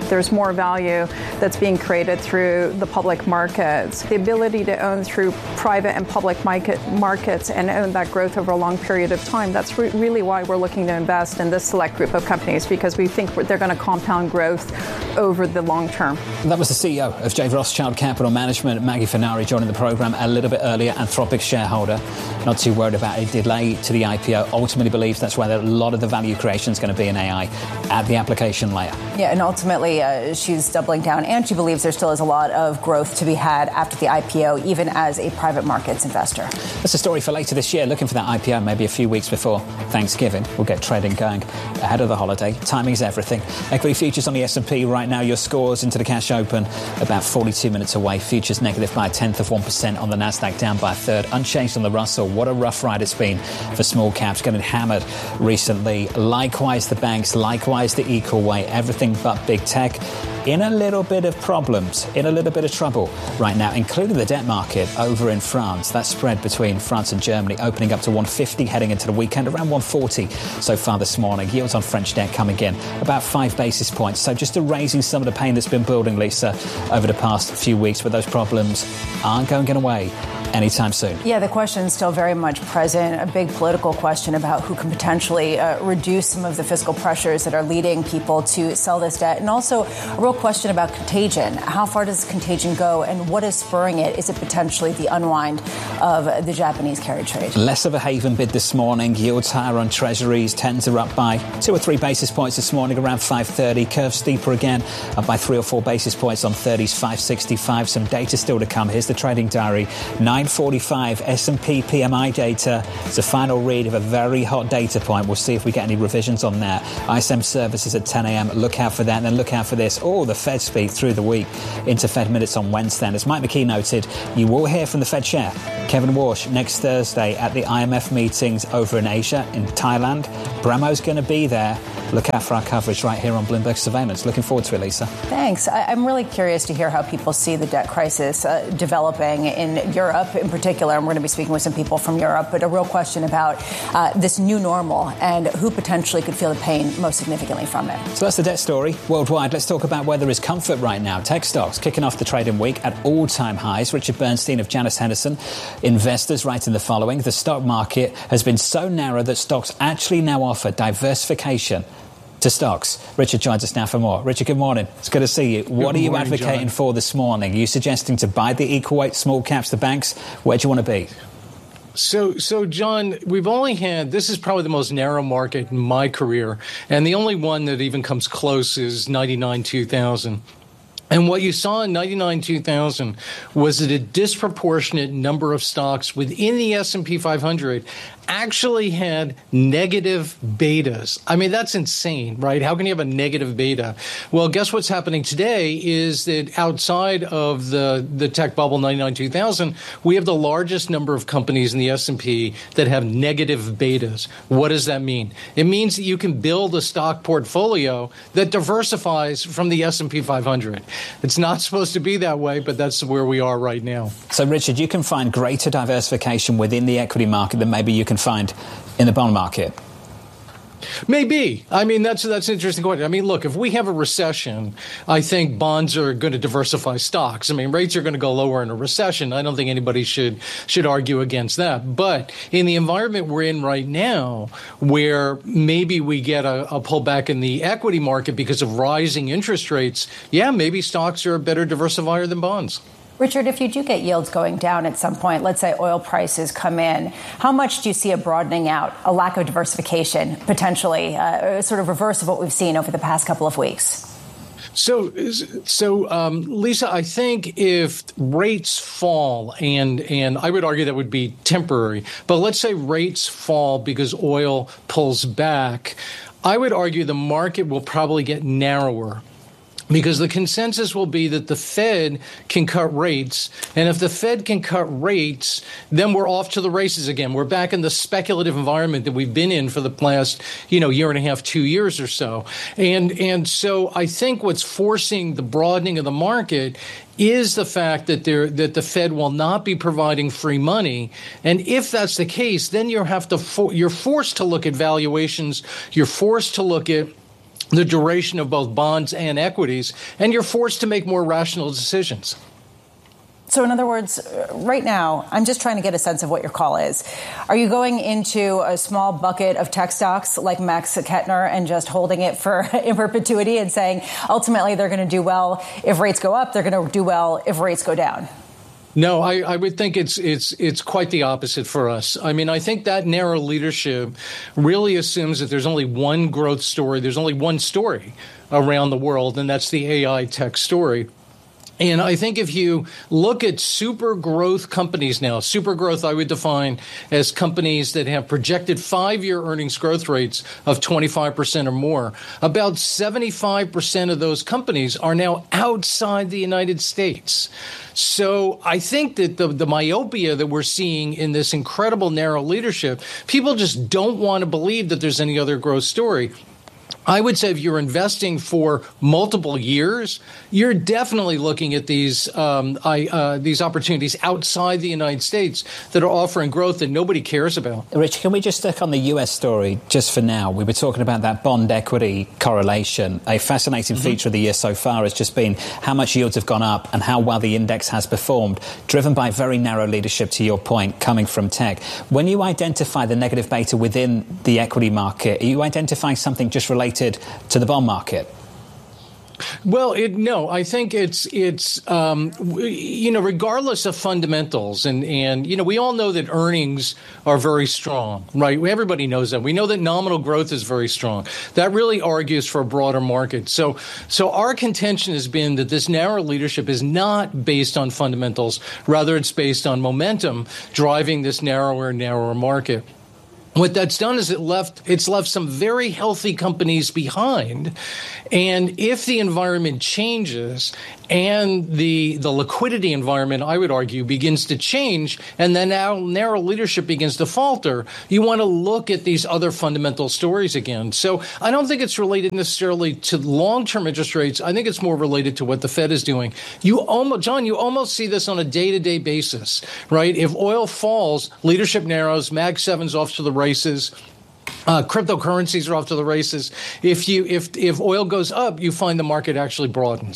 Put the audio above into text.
There's more value that's being created through the public markets. The ability to own through private and public markets and own that growth over a long period of time, that's really why we're looking to invest in this select group of companies, because we think they're going to compound growth over the long term. That was the CEO of J. Rothschild Capital Management, Maggie Fenari, joining the program a little bit earlier. Anthropic shareholder, not too worried about a delay to the IPO. Ultimately believes that's where a lot of the value creation is going to be in AI at the application layer. Yeah, and ultimately she's doubling down, and she believes there still is a lot of growth to be had after the IPO, even as a private markets investor. That's a story for later this year. Looking for that IPO maybe a few weeks before Thanksgiving. We'll get trading going ahead of the holiday. Timing's everything. Equity futures on the S&P right now. Your scores into the cash open about 42 minutes away. Futures negative by 0.1% on the Nasdaq, down by a third. Unchanged on the Russell. What a rough ride it's been for small caps, getting hammered recently. Likewise the banks, likewise the equal weight. Everything but big tech in a little bit of problems, in a little bit of trouble right now, including the debt market over in France. That spread between France and Germany opening up to 150 heading into the weekend, around 140 so far this morning. Yields on French debt coming in about 5 basis points. So just erasing some of the pain that's been building, Lisa, over the past few weeks, but those problems aren't going away anytime soon. Yeah, the question is still very much present. A big political question about who can potentially reduce some of the fiscal pressures that are leading people to sell this debt. And also a real question about contagion. How far does contagion go and what is spurring it? Is it potentially the unwind of the Japanese carry trade? Less of a haven bid this morning. Yields higher on treasuries. 10s are up by 2 or 3 basis points this morning, around 5.30. Curve steeper again, up by 3 or 4 basis points on 30s, 5.65. Some data still to come. Here's the trading diary. 9:45 S&P PMI data. It's a final read of a very hot data point. We'll see if we get any revisions on that. ISM services at 10 a.m. Look out for that, and then look out for this. The Fed speak through the week into Fed minutes on Wednesday. And as Mike McKee noted, you will hear from the Fed chair, Kevin Walsh, next Thursday at the IMF meetings over in Asia, in Thailand. Bramo's going to be there. Look out for our coverage right here on Bloomberg Surveillance. Looking forward to it, Lisa. Thanks. I'm really curious to hear how people see the debt crisis developing in Europe in particular. And we're going to be speaking with some people from Europe, but a real question about this new normal and who potentially could feel the pain most significantly from it. So that's the debt story worldwide. Let's talk about where there is comfort right now. Tech stocks kicking off the trading week at all-time highs. Richard Bernstein of Janus Henderson Investors writing the following. The stock market has been so narrow that stocks actually now offer diversification to stocks. Richard joins us now for more. Richard, good morning. It's good to see you. What are you advocating for this morning? Are you suggesting to buy the equal weight small caps, the banks? Where do you want to be? So, John, we've only had, this is probably the most narrow market in my career, and the only one that even comes close is 99-2000. And what you saw in 99-2000 was that a disproportionate number of stocks within the S&P 500 actually had negative betas. I mean, that's insane, right? How can you have a negative beta? Well, guess what's happening today is that outside of the tech bubble 99-2000, we have the largest number of companies in the S&P that have negative betas. What does that mean? It means that you can build a stock portfolio that diversifies from the S&P 500. It's not supposed to be that way, but that's where we are right now. So, Richard, you can find greater diversification within the equity market than maybe you can find in the bond market. Maybe. I mean, that's an interesting question. I mean, look, if we have a recession, I think bonds are going to diversify stocks. I mean, rates are going to go lower in a recession. I don't think anybody should argue against that. But in the environment we're in right now, where maybe we get a pullback in the equity market because of rising interest rates, yeah, maybe stocks are a better diversifier than bonds. Richard, if you do get yields going down at some point, let's say oil prices come in, how much do you see a broadening out, a lack of diversification, potentially, sort of reverse of what we've seen over the past couple of weeks? So, Lisa, I think if rates fall, and I would argue that would be temporary, but let's say rates fall because oil pulls back, I would argue the market will probably get narrower. Because the consensus will be that the Fed can cut rates. And if the Fed can cut rates, then we're off to the races again. We're back in the speculative environment that we've been in for the last, year and a half, 2 years or so. And so I think what's forcing the broadening of the market is the fact that the Fed will not be providing free money. And if that's the case, then you're forced to look at valuations. You're forced to look at the duration of both bonds and equities, and you're forced to make more rational decisions. So in other words, right now, I'm just trying to get a sense of what your call is. Are you going into a small bucket of tech stocks like Max Kettner and just holding it for in perpetuity and saying ultimately they're going to do well if rates go up, they're going to do well if rates go down? No, I would think it's quite the opposite for us. I mean, I think that narrow leadership really assumes that there's only one growth story. There's only one story around the world, and that's the AI tech story. And I think if you look at super growth companies now, super growth I would define as companies that have projected 5-year earnings growth rates of 25% or more. About 75% of those companies are now outside the United States. So I think that the myopia that we're seeing in this incredible narrow leadership, people just don't want to believe that there's any other growth story. I would say if you're investing for multiple years, you're definitely looking at these opportunities outside the United States that are offering growth that nobody cares about. Rich, can we just stick on the US story just for now? We were talking about that bond equity correlation. A fascinating feature of the year so far has just been how much yields have gone up and how well the index has performed, driven by very narrow leadership, to your point, coming from tech. When you identify the negative beta within the equity market, are you identifying something just related to the bond market? Well, no, I think it's regardless of fundamentals, and we all know that earnings are very strong, right? Everybody knows that. We know that nominal growth is very strong. That really argues for a broader market. So our contention has been that this narrow leadership is not based on fundamentals. Rather, it's based on momentum driving this narrower and narrower market. What that's done is it's left some very healthy companies behind. And if the environment changes and the liquidity environment, I would argue, begins to change, and then now narrow leadership begins to falter, you want to look at these other fundamental stories again. So I don't think it's related necessarily to long-term interest rates. I think it's more related to what the Fed is doing. You almost see this on a day-to-day basis, right? If oil falls, leadership narrows, Mag 7's off to the races. Cryptocurrencies are off to the races. If oil goes up, you find the market actually broadens.